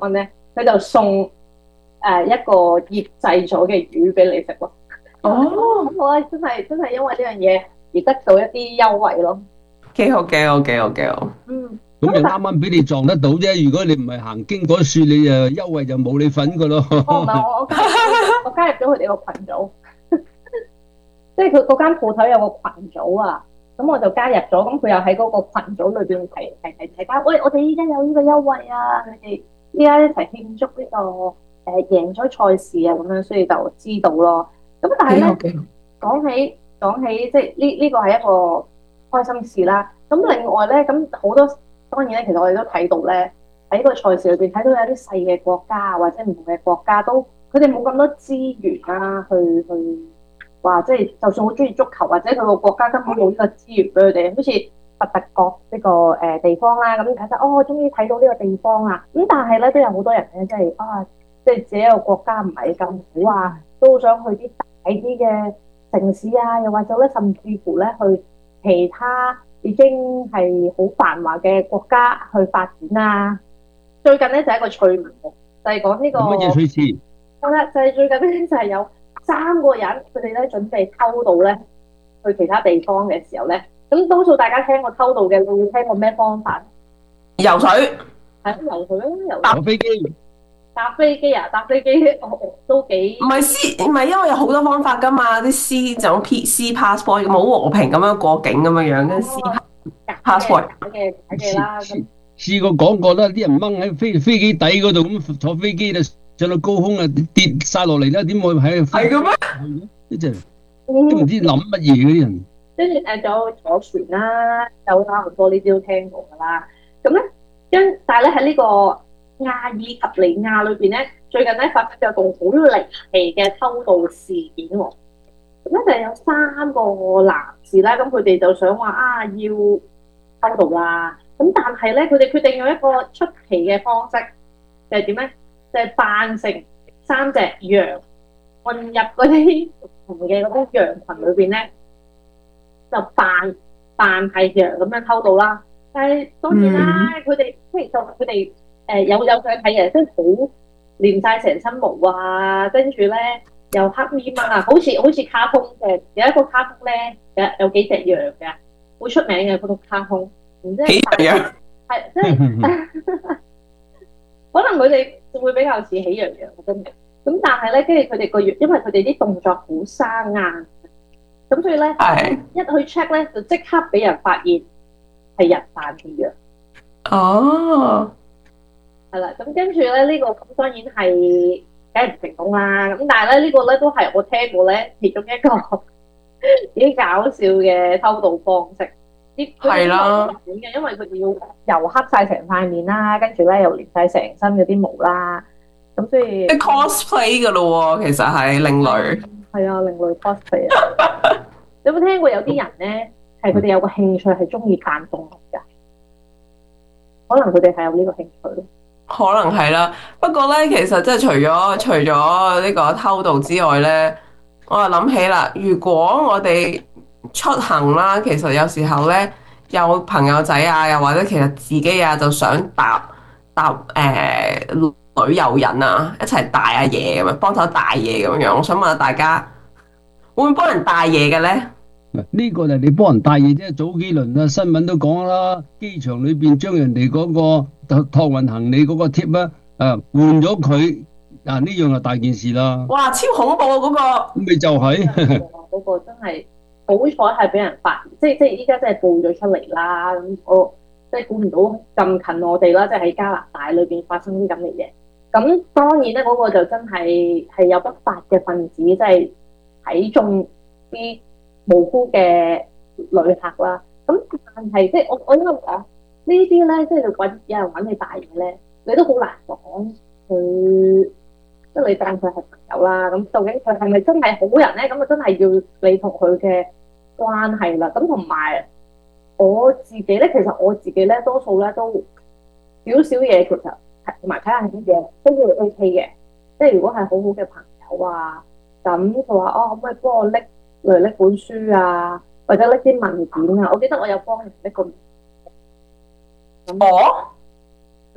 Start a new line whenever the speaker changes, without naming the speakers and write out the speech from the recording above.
蚊咧，佢就送一個醃製咗嘅魚俾你食咯。
哦，
咁我真係因為呢樣嘢而得到一啲優惠咯。
幾好幾好幾好幾好。
嗯，
咁就啱
咁但
啱俾你撞得到啫。如果你唔係行經嗰樹，你優惠就冇你份噶咯。
我唔係我加入咗佢哋個群組，即係佢嗰間鋪頭有個群組啊。咁我就加入咗，咁佢又喺嗰個群組裏邊提喂，我哋依家有呢個優惠啊！你哋依家一齊慶祝呢個贏咗賽事啊，咁樣，所以就知道咯。咁但係咧，
幾好幾好。
講起即係呢個係一個開心事啦。咁另外咧，咁好多當然咧，其實我哋都睇到咧，喺個賽事裏邊睇到有啲細嘅國家或者唔同嘅國家都佢哋冇咁多資源啦，去話即係就算好中意足球或者佢個國家根本冇呢個資源俾佢哋，好似佛特角呢個地方啦，咁睇得哦，終於睇到呢個地方啦。咁但係咧都有好多人咧，即係即係自己個國家唔係咁好啊，都想去啲大啲嘅城市啊，又或者咧甚至乎咧去其他已經係好繁華嘅國家去發展啊。最近咧就係一個趣聞喎，就係講呢個，
有乜嘢趣事？
好啦，就係最近咧就係有3個人，佢哋咧準備偷渡咧去其他地方嘅時候咧，咁多數大家聽過偷渡嘅，會聽過咩方法？
游水。
係游水啦，
坐飛機。
搭飛機啊，搭飛機都幾
唔係唔係，因為有好多方法噶嘛，啲 C 就 C passport 咁好和平咁樣過境咁樣樣，跟 C
假
passport。
嘅啦。咁
試過講過啦，啲人掹喺飛機底嗰度咁坐飛機就上到高空啊，跌晒落嚟啦，點會喺
係嘅咩？
呢真都唔知諗乜嘢嗰啲人。
跟住仲有坐船啦，有差唔多呢啲都聽過㗎啦。咁咧但係咧喺呢個亞爾及利亞裏邊咧，最近咧發生咗個好離奇嘅偷渡事件喎。咁咧就有3個男士啦，咁佢哋就想話要偷渡啦。咁但係咧，佢哋決定用一個出奇嘅方式，就係點咧？就係扮成3隻羊混入嗰啲唔同嘅嗰啲羊群裏邊咧，就扮係羊咁樣偷渡啦。但係當然啦，佢哋即係就佢哋有想睇嘅，即係好連晒成身毛啊，跟住咧又黑咪咪啊，好似卡通嘅，有一個卡通咧有幾隻羊嘅，好出名嘅嗰套卡通，然之後
幾樣樣。
係即係可能佢哋會比較似喜羊羊真嘅。咁但係咧，跟住佢哋個樣，因為佢哋啲動作好生硬，咁所以咧一去 check 咧，就即刻俾人發現係人扮嘅羊。
哦，
係啦，咁跟住咧呢個咁當然係梗係唔成功啦。咁但係咧呢個咧都係我聽過咧其中一個幾搞笑嘅偷渡方式。
係啦，
因為佢哋要油黑晒成塊面啦，跟住咧又連晒成身嗰啲毛啦，咁所以
即 cosplay 噶咯喎，其實係另類。
係啊，另類 cosplay 啊！你有冇聽過有啲人咧係佢哋有個興趣係中意扮動物㗎？可能佢哋係有呢個興趣咯。
可能係啦，不過咧，其實即係除咗呢個偷渡之外咧，我又諗起啦，如果我哋出行啦，其實有時候咧，有朋友仔啊，又或者其實自己啊，就想搭旅遊人啊，一齊帶下嘢咁樣，幫手帶嘢咁樣。我想問下大家，會唔會幫人帶嘢嘅咧？
呢個就係你幫人帶嘢啫。早幾輪啊，新聞都講啦，機場裏邊將人哋嗰個託運行李嗰個貼啊，換咗佢，呢樣就大件事啦。
哇，超恐怖啊！嗰個
咁咪就係
嗰個真係好彩係俾人發現，即係依家真係報咗出嚟啦。咁我即係估唔到咁近我哋啦，即係喺加拿大裏邊發生啲咁嘅嘢。咁當然咧，嗰個就真係有不法嘅分子，即係睇中啲無辜嘅旅客啦。咁但係即係我應該講呢啲咧，即係有人揾你帶嘢咧，你都好難講佢。即係你當佢係朋友啦，咁究竟佢係咪真係好人咧？咁啊真係要你同佢嘅關係啦。咁同埋我自己咧，其實我自己咧多數咧都少少嘢，其實同埋睇下啲嘢都會 OK 嘅。即係如果係好好嘅朋友啊，咁佢話可唔可以幫我拎本書啊，或者拎啲文件啊？我記得我有幫人拎過。
我